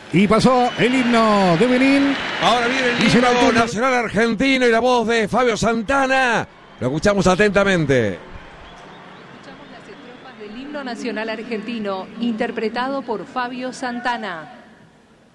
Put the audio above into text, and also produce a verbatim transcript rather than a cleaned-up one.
Y pasó el himno de Benín. Ahora viene el Y será himno el turno. nacional argentino y la voz de Fabio Santana. Lo escuchamos atentamente. Escuchamos las estrofas del himno nacional argentino, interpretado por Fabio Santana.